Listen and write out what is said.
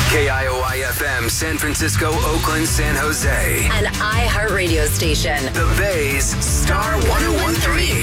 KIOI-FM, San Francisco, Oakland, San Jose. An iHeartRadio station. The Bay's Star 101.3.